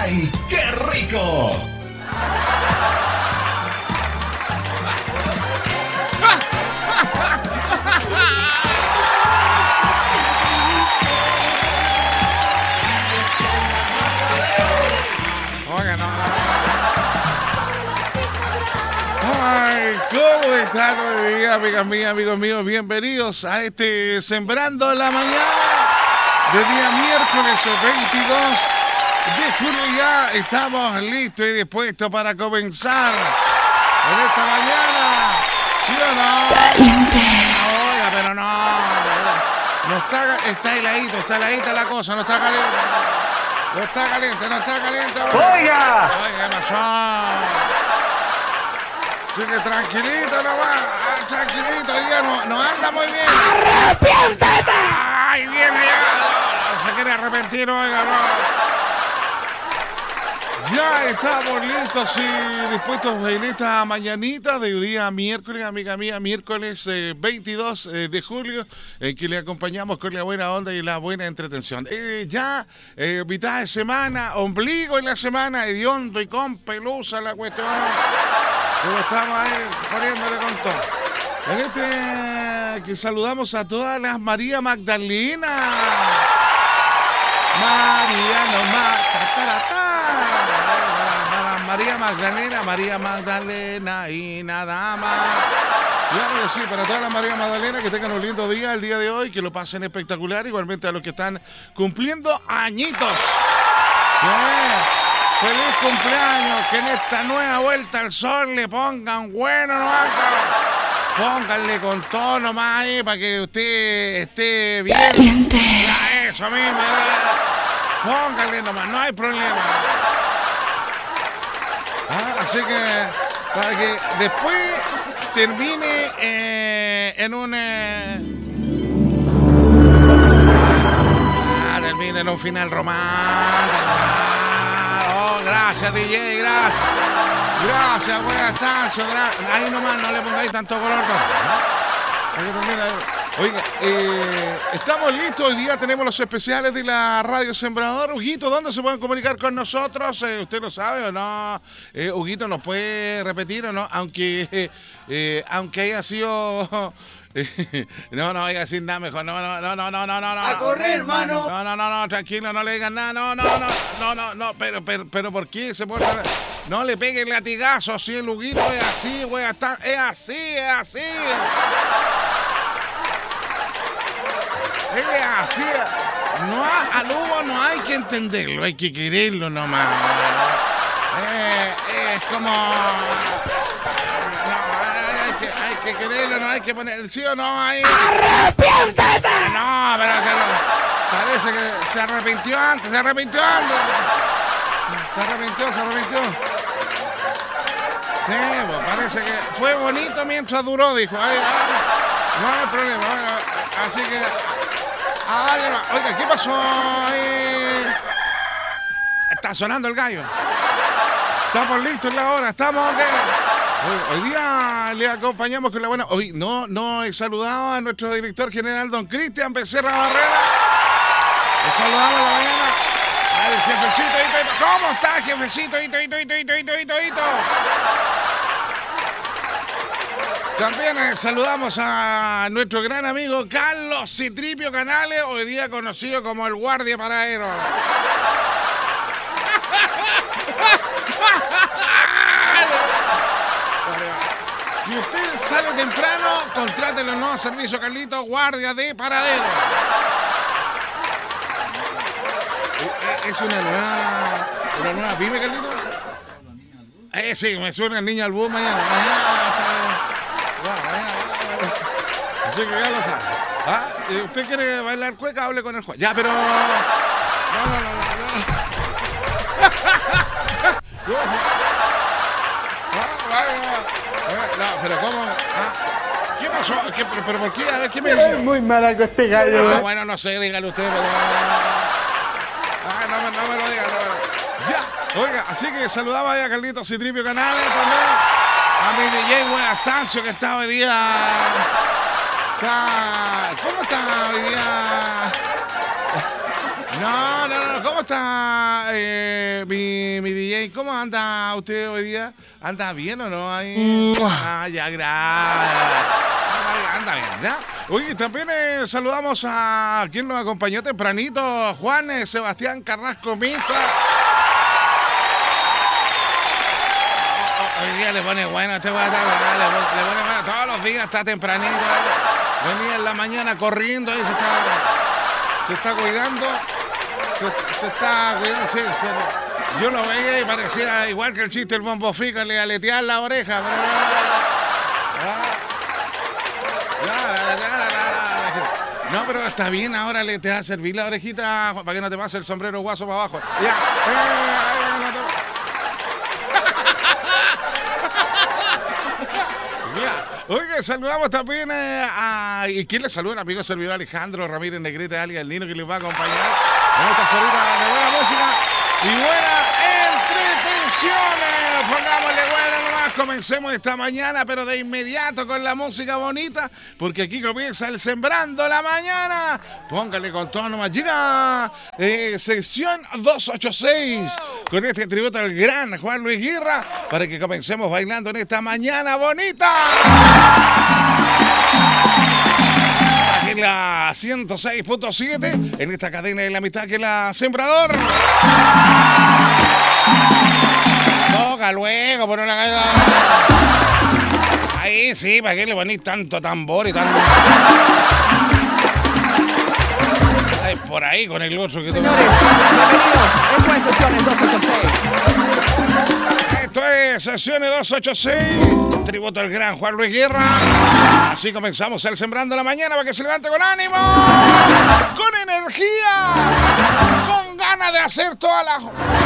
¡Ay, qué rico! Oiga, no. Ay, ¿cómo están hoy día, amigas mías, amigos míos? Bienvenidos a este Sembrando la Mañana de día miércoles 22 de julio. Ya estamos listos y dispuestos para comenzar en esta mañana. ¿Sí o no? Caliente. Oiga, pero no está heladita la cosa, no está caliente. No está caliente. ¡Oiga! Oiga, ¿qué pasó? Así que tranquilito nomás, tranquilito, hoy día no anda muy bien. ¡Arrepiéntete! ¡Ay, viene ya! No se quiere arrepentir, oiga, no. Ya estamos listos y dispuestos en esta mañanita de día miércoles, amiga mía, miércoles 22 de julio, que le acompañamos con la buena onda y la buena entretención. Ya, mitad de semana, ombligo en la semana, hediondo y con pelusa la cuestión. Pero estamos ahí poniéndole con todo. En este que saludamos a todas las María Magdalena. María nomás. María Magdalena y nada más. Claro que sí, para todas las María Magdalena que tengan un lindo día el día de hoy, que lo pasen espectacular, igualmente a los que están cumpliendo añitos. ¡Feliz cumpleaños! Que en esta nueva vuelta al sol le pongan bueno nomás. Pónganle con todo nomás ahí para que usted esté bien. Caliente. Ya, eso mismo. Pónganle nomás, no hay problema. Así que para que después termine en un... termine en un final romántico. Gracias, DJ, gracias. Gracias, buenas tardes. Ahí nomás, no le pongáis tanto color. Oiga, estamos listos. Hoy día tenemos los especiales de la Radio Sembrador. Huguito, ¿dónde se pueden comunicar con nosotros? ¿Usted lo sabe o no? Huguito, ¿nos puede repetir o no? Aunque haya sido... no voy a decir nada mejor. No. ¡A correr, hermano! No, tranquilo, no le digan nada. No, pero ¿por qué se puede? No le peguen latigazo, si el Huguito es así, güey, es así. Es así. Al Hugo no hay que entenderlo, hay que quererlo nomás. Es como... Hay que quererlo, no hay que poner... ¿Sí o no? Ahí. ¡Arrepiéntete! No, pero parece que se arrepintió antes. Se arrepintió. Sí, pues parece que fue bonito mientras duró, dijo. No hay problema. Así que... Oiga, ¿qué pasó ahí? Está sonando el gallo. Estamos listos en la hora, estamos... Hoy día le acompañamos con la buena... Hoy no he saludado a nuestro director general, don Cristian Becerra Barrera. Le saludamos en la mañana al jefecito. ¿Cómo está, jefecito? También saludamos a nuestro gran amigo Carlos Citripio Canales, hoy día conocido como el guardia paradero. Si usted sale temprano, contrate los nuevos servicios, Carlitos, guardia de paradero. Es una nueva pyme, Carlitos. Sí, me suena el niño al bus mañana. Así que ya lo sabe. ¿Usted quiere bailar cueca? Hable con el juez. Ya, pero... No. No, pero ¿cómo? ¿Qué pasó? ¿Pero por qué? A ver, ¿qué me dice? Es muy malaco este gallo. Bueno, no sé, dígale usted, pero... no me lo diga, Ya, oiga, así que saludaba a Carlitos Citripio Canales también. A mi DJ Buenas Tancio, que está hoy día... ¿Cómo está hoy día? No, ¿cómo está mi DJ, ¿cómo anda usted hoy día? ¿Anda bien o no? Ahí? Ah, ya, gracias. Anda bien, ¿ya? Oye, también saludamos a quien nos acompañó tempranito, Juan Sebastián Carrasco Misa. Hoy día le pone bueno, le pone bueno, todos los días está tempranito. Venía en la mañana corriendo, ahí se está cuidando. Se está cuidando, sí, yo lo veía y parecía igual que el chiste del Bombo Fica, le aletear la oreja. No, pero está bien, ahora te va a servir la orejita para que no te pase el sombrero guaso para abajo. Ya. Oye, saludamos también a... ¿Y quién le saluda? Amigo servidor Alejandro Ramírez Negrete, alias el Nino, que les va a acompañar en esta horita de buena música y buena entretención. Pongámosle bueno nomás, comencemos esta mañana, pero de inmediato con la música bonita, porque aquí comienza el Sembrando la Mañana. Póngale con todo nomás. Llega sección 286 con este tributo al gran Juan Luis Guerra, para que comencemos bailando en esta mañana bonita. Aquí en la 106.7, en esta cadena de la amistad que es la Sembrador. Toca luego, por una caída. Ahí sí, ¿para qué le ponís tanto tambor y tanto? Ay, por ahí con el otro que tú. Señores, bienvenidos. Esto es Sesiones 286. Esto es Sesiones 286. Tributo al gran Juan Luis Guerra. Así comenzamos el Sembrando la Mañana para que se levante con ánimo, con energía, con ganas de hacer toda la...